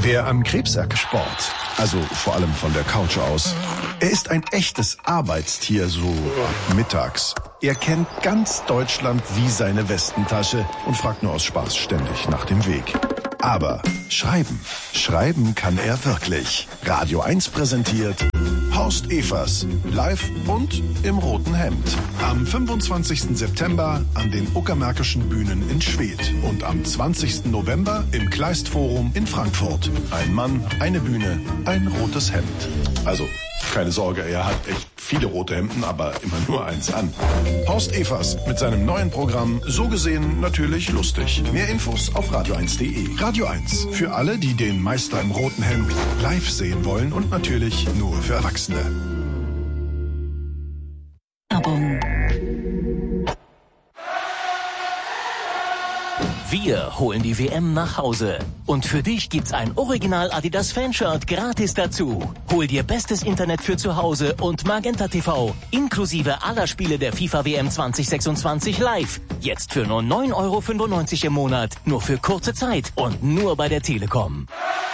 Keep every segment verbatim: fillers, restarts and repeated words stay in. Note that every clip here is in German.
Der am Krebsberg Sport, also vor allem von der Couch aus. Er ist ein echtes Arbeitstier, so ab mittags. Er kennt ganz Deutschland wie seine Westentasche und fragt nur aus Spaß ständig nach dem Weg. Aber schreiben, schreiben kann er wirklich. Radio eins präsentiert Horst Evers, live und im roten Hemd. Am fünfundzwanzigsten September an den Uckermärkischen Bühnen in Schwedt und am zwanzigsten November im Kleistforum in Frankfurt. Ein Mann, eine Bühne, ein rotes Hemd. Also, keine Sorge, er hat echt viele rote Hemden, aber immer nur eins an. Horst Evers mit seinem neuen Programm, so gesehen natürlich lustig. Mehr Infos auf radio eins punkt de. Radio eins, für alle, die den Meister im roten Hemd live sehen wollen und natürlich nur für Erwachsene. Werbung. Wir holen die W M nach Hause. Und für dich gibt's ein Original Adidas Fanshirt gratis dazu. Hol dir bestes Internet für zu Hause und Magenta T V inklusive aller Spiele der FIFA W M zwanzig sechsundzwanzig live. Jetzt für nur neun Euro fünfundneunzig im Monat. Nur für kurze Zeit und nur bei der Telekom.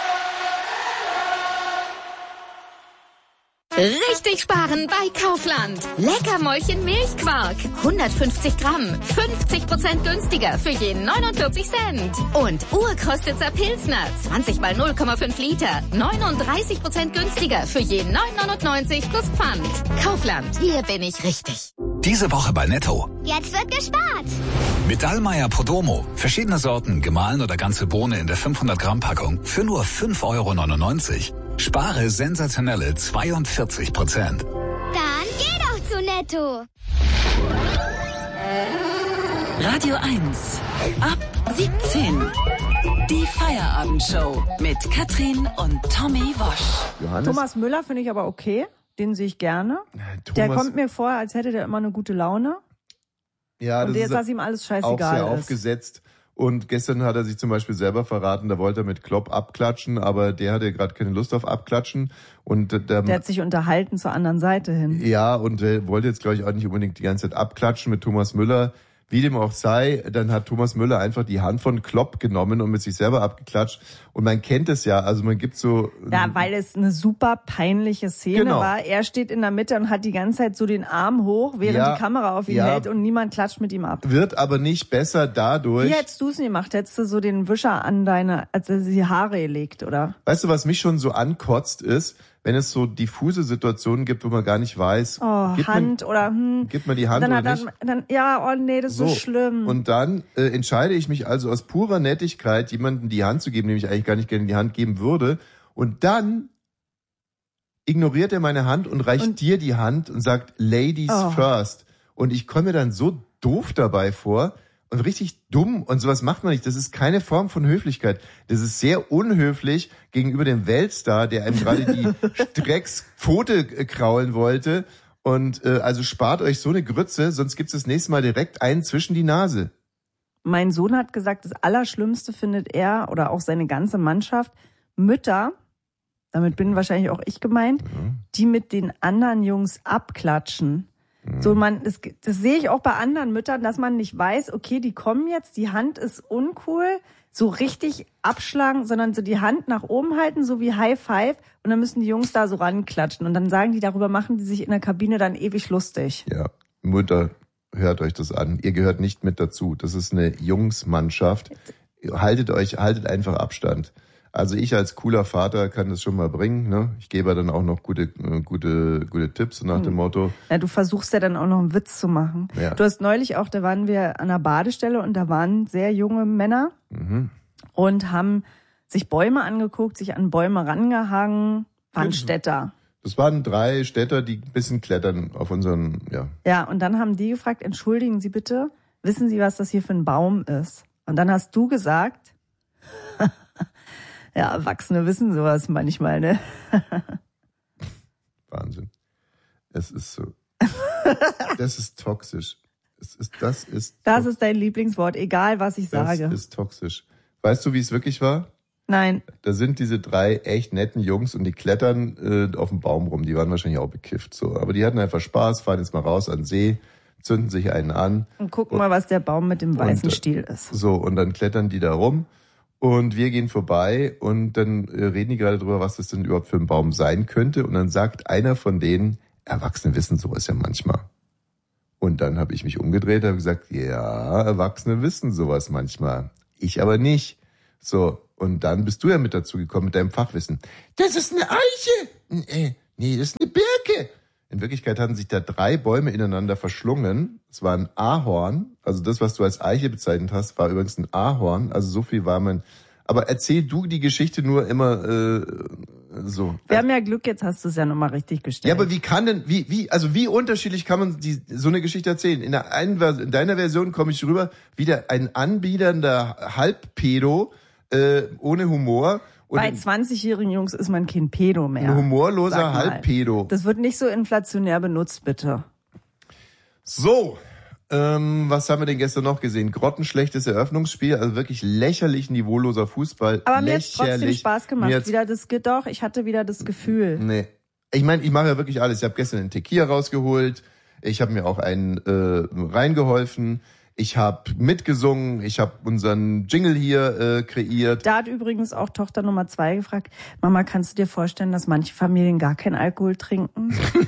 Richtig sparen bei Kaufland. Leckermäulchen Milchquark. hundertfünfzig Gramm. fünfzig Prozent günstiger für jeden neunundvierzig Cent. Und Urkrostitzer Pilsner. zwanzig mal null Komma fünf Liter. neununddreißig Prozent günstiger für jeden neun neunundneunzig plus Pfand. Kaufland. Hier bin ich richtig. Diese Woche bei Netto. Jetzt wird gespart. Mit Dallmayr Podromo. Verschiedene Sorten, gemahlen oder ganze Bohne in der fünfhundert Gramm Packung für nur fünf Euro neunundneunzig. Spare sensationelle zweiundvierzig Prozent. Dann geh doch zu Netto. Radio eins. Ab siebzehn. Die Feierabendshow mit Katrin und Tommy Wosch. Johannes. Thomas Müller finde ich aber okay. Den sehe ich gerne. Thomas, der kommt mir vor, als hätte der immer eine gute Laune. Ja, und das jetzt, ist dass ihm alles scheißegal auch sehr ist. Aufgesetzt. Und gestern hat er sich zum Beispiel selber verraten, da wollte er mit Klopp abklatschen, aber der hatte gerade keine Lust auf Abklatschen. Und der, der hat sich unterhalten zur anderen Seite hin. Ja, und er wollte jetzt, glaube ich, auch nicht unbedingt die ganze Zeit abklatschen mit Thomas Müller. Wie dem auch sei, dann hat Thomas Müller einfach die Hand von Klopp genommen und mit sich selber abgeklatscht. Und man kennt es ja, also man gibt so... Ja, weil es eine super peinliche Szene genau. war. Er steht in der Mitte und hat die ganze Zeit so den Arm hoch, während ja, die Kamera auf ihn ja, hält und niemand klatscht mit ihm ab. Wird aber nicht besser dadurch... Wie hättest du es gemacht? Hättest du so den Wischer an deine, als er die Haare gelegt, oder? Weißt du, was mich schon so ankotzt ist, wenn es so diffuse Situationen gibt, wo man gar nicht weiß, oh, gibt Hand man, oder hm, gibt man die Hand dann oder hat nicht. Dann, dann, ja, oh nee, das ist so, so schlimm. Und dann äh, entscheide ich mich also aus purer Nettigkeit, jemandem die Hand zu geben, dem ich eigentlich gar nicht gerne die Hand geben würde. Und dann ignoriert er meine Hand und reicht und, dir die Hand und sagt, Ladies oh. first. Und ich komme mir dann so doof dabei vor, und richtig dumm und sowas macht man nicht. Das ist keine Form von Höflichkeit. Das ist sehr unhöflich gegenüber dem Weltstar, der einem gerade die Strecks Pfote kraulen wollte. Und äh, also spart euch so eine Grütze, sonst gibt's das nächste Mal direkt einen zwischen die Nase. Mein Sohn hat gesagt, das Allerschlimmste findet er oder auch seine ganze Mannschaft, Mütter, damit bin wahrscheinlich auch ich gemeint, mhm. die mit den anderen Jungs abklatschen. So, man, das, das sehe ich auch bei anderen Müttern, dass man nicht weiß, okay, die kommen jetzt, die Hand ist uncool, so richtig abschlagen, sondern so die Hand nach oben halten, so wie High Five, und dann müssen die Jungs da so ranklatschen und dann sagen die, darüber machen die sich in der Kabine dann ewig lustig. Ja, Mutter, hört euch das an. Ihr gehört nicht mit dazu. Das ist eine Jungsmannschaft. Haltet euch, haltet einfach Abstand. Also ich als cooler Vater kann das schon mal bringen, ne? Ich gebe dann auch noch gute, gute, gute Tipps nach dem Motto. Ja, du versuchst ja dann auch noch einen Witz zu machen. Ja. Du hast neulich auch, da waren wir an der Badestelle und da waren sehr junge Männer mhm. und haben sich Bäume angeguckt, sich an Bäume rangehangen, waren ja. Städter. Das waren drei Städter, die ein bisschen klettern auf unseren, ja. Ja, und dann haben die gefragt, entschuldigen Sie bitte, wissen Sie, was das hier für ein Baum ist? Und dann hast du gesagt, ja, Erwachsene wissen sowas manchmal, ne? Wahnsinn. Es ist so. Das ist toxisch. Es ist, das ist. Das ist dein Lieblingswort, egal was ich das sage. Das ist toxisch. Weißt du, wie es wirklich war? Nein. Da sind diese drei echt netten Jungs und die klettern äh, auf dem Baum rum. Die waren wahrscheinlich auch bekifft, so. Aber die hatten einfach Spaß, fahren jetzt mal raus an den See, zünden sich einen an. Und gucken und, mal, was der Baum mit dem weißen und, Stiel ist. So, und dann klettern die da rum. Und wir gehen vorbei und dann äh, reden die gerade drüber, was das denn überhaupt für ein Baum sein könnte. Und dann sagt einer von denen, Erwachsene wissen sowas ja manchmal. Und dann habe ich mich umgedreht und habe gesagt, ja, Erwachsene wissen sowas manchmal. Ich aber nicht. So, und dann bist du ja mit dazu gekommen mit deinem Fachwissen. Das ist eine Eiche. Nee, nee, das ist eine Birke. In Wirklichkeit hatten sich da drei Bäume ineinander verschlungen. Es war ein Ahorn. Also das, was du als Eiche bezeichnet hast, war übrigens ein Ahorn. Also so viel war man. Aber erzähl du die Geschichte nur immer äh, so. Wir haben ja Glück, jetzt hast du es ja nochmal richtig gestellt. Ja, aber wie kann denn, wie, wie, also wie unterschiedlich kann man die, so eine Geschichte erzählen? In, der einen, in deiner Version komme ich rüber, wieder ein anbiedernder Halbpedo, äh, ohne Humor. Und bei zwanzigjährigen Jungs ist man kein Pedo mehr. Ein humorloser Halbpedo. Das wird nicht so inflationär benutzt, bitte. So, ähm, was haben wir denn gestern noch gesehen? Grottenschlechtes Eröffnungsspiel, also wirklich lächerlich niveauloser Fußball. Aber mir hat trotzdem Spaß gemacht. Wieder das, doch, ich hatte wieder das Gefühl. Nee. Ich meine, ich mache ja wirklich alles. Ich habe gestern einen Tequila rausgeholt. Ich habe mir auch einen äh, reingeholfen. Ich habe mitgesungen, ich habe unseren Jingle hier äh, kreiert. Da hat übrigens auch Tochter Nummer zwei gefragt, Mama, kannst du dir vorstellen, dass manche Familien gar keinen Alkohol trinken?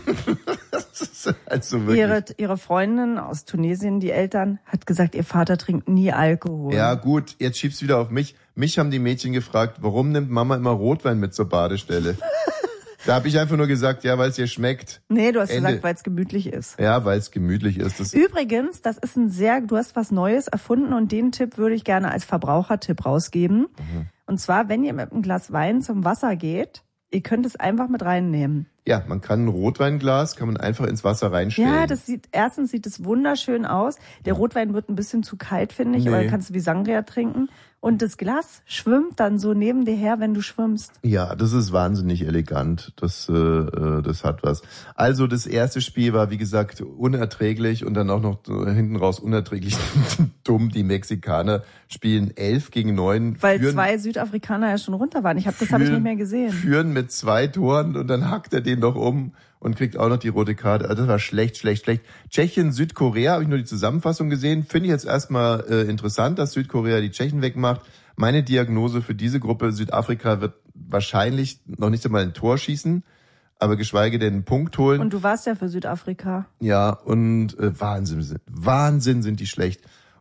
Das ist also wirklich. Ihre, ihre Freundin aus Tunesien, die Eltern, hat gesagt, ihr Vater trinkt nie Alkohol. Ja gut, jetzt schieb's wieder auf mich. Mich haben die Mädchen gefragt, warum nimmt Mama immer Rotwein mit zur Badestelle? Da habe ich einfach nur gesagt, ja, weil es ihr schmeckt. Nee, du hast Ende. gesagt, weil es gemütlich ist. Ja, weil es gemütlich ist. Das Übrigens, das ist ein sehr, du hast was Neues erfunden und den Tipp würde ich gerne als Verbrauchertipp rausgeben. Mhm. Und zwar, wenn ihr mit einem Glas Wein zum Wasser geht, ihr könnt es einfach mit reinnehmen. Ja, man kann ein Rotweinglas, kann man einfach ins Wasser reinstellen. Ja, das sieht, erstens sieht es wunderschön aus. Der Rotwein wird ein bisschen zu kalt, finde ich, Nee. aber dann kannst du wie Sangria trinken. Und das Glas schwimmt dann so neben dir her, wenn du schwimmst. Ja, das ist wahnsinnig elegant. Das, äh, das hat was. Also das erste Spiel war, wie gesagt, unerträglich und dann auch noch hinten raus unerträglich dumm. Die Mexikaner spielen elf gegen neun. Weil führen, zwei Südafrikaner ja schon runter waren. Ich hab, das habe ich nicht mehr gesehen. Führen mit zwei Toren und dann hackt er den noch um und kriegt auch noch die rote Karte. Also das war schlecht, schlecht, schlecht. Tschechien, Südkorea, habe ich nur die Zusammenfassung gesehen. Finde ich jetzt erstmal äh, interessant, dass Südkorea die Tschechen wegmacht. Meine Diagnose für diese Gruppe, Südafrika wird wahrscheinlich noch nicht einmal ein Tor schießen, aber geschweige denn einen Punkt holen. Und du warst ja für Südafrika. Ja, und äh, Wahnsinn, Wahnsinn sind die schlecht.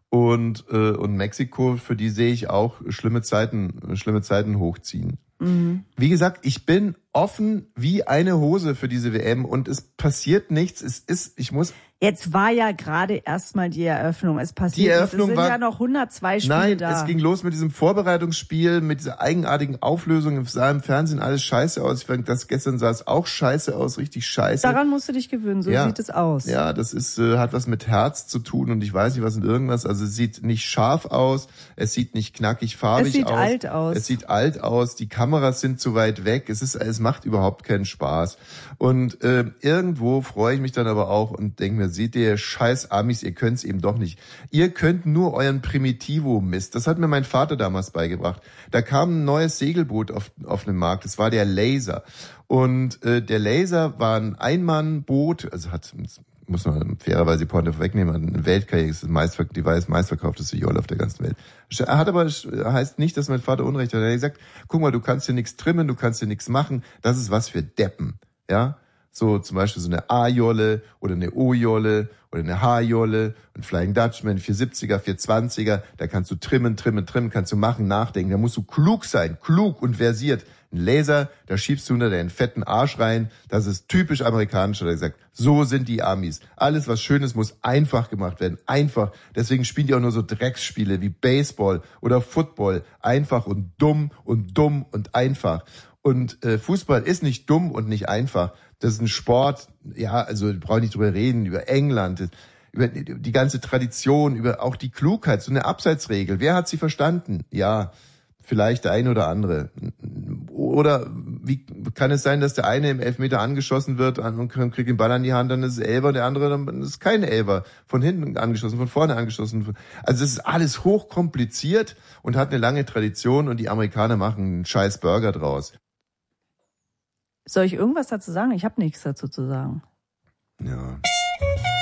Und äh, und Mexiko, für die sehe ich auch schlimme Zeiten, schlimme Zeiten hochziehen. Mhm. Wie gesagt, ich bin offen wie eine Hose für diese W M und es passiert nichts. Es ist, ich muss. Jetzt war ja gerade erstmal die Eröffnung. Es passiert Die Eröffnung nichts. Es sind war, ja noch hundertzwei Spiele nein, da. es ging los mit diesem Vorbereitungsspiel, mit dieser eigenartigen Auflösung. Es sah im Fernsehen alles scheiße aus. Ich fand, das gestern sah es auch scheiße aus, richtig scheiße. Daran musst du dich gewöhnen, so ja. sieht es aus. Ja, das ist äh, hat was mit Herz zu tun und ich weiß nicht was mit irgendwas. Also es sieht nicht scharf aus, es sieht nicht knackig farbig aus. Es sieht aus. alt aus. Es sieht alt aus, die Kameras sind zu weit weg. Es ist, es macht überhaupt keinen Spaß. Und äh, irgendwo freue ich mich dann aber auch und denke mir, seht ihr, scheiß Amis, ihr könnt's eben doch nicht. Ihr könnt nur euren Primitivo-Mist. Das hat mir mein Vater damals beigebracht. Da kam ein neues Segelboot auf, auf den Markt. Das war der Laser. Und äh, der Laser war ein Einmannboot, also hat, muss man fairerweise die Pointe vorwegnehmen, ein Weltkarriere, ist das meistver- die meistverkaufteste Jolle auf der ganzen Welt. Er hat aber, heißt nicht, dass mein Vater Unrecht hat. Er hat gesagt, guck mal, du kannst hier nichts trimmen, du kannst hier nichts machen. Das ist was für Deppen. Ja, so zum Beispiel so eine A-Jolle oder eine O-Jolle oder eine H-Jolle und Flying Dutchman, vierhundertsiebziger, vierhundertzwanziger, da kannst du trimmen, trimmen, trimmen, kannst du machen, nachdenken, da musst du klug sein, klug und versiert. Ein Laser, da schiebst du unter deinen fetten Arsch rein, das ist typisch amerikanisch, hat er gesagt. So sind die Amis. Alles, was schön ist, muss einfach gemacht werden, einfach. Deswegen spielen die auch nur so Drecksspiele wie Baseball oder Football, einfach und dumm und dumm und einfach. Und äh, Fußball ist nicht dumm und nicht einfach. Das ist ein Sport, ja, also brauche ich nicht drüber reden, über England, über die ganze Tradition, über auch die Klugheit, so eine Abseitsregel. Wer hat sie verstanden? Ja, vielleicht der eine oder andere. Oder wie kann es sein, dass der eine im Elfmeter angeschossen wird und kriegt den Ball an die Hand, dann ist es Elfer, der andere dann ist kein Elfer. Von hinten angeschossen, von vorne angeschossen. Also es ist alles hochkompliziert und hat eine lange Tradition und die Amerikaner machen einen scheiß Burger draus. Soll ich irgendwas dazu sagen? Ich habe nichts dazu zu sagen. Ja.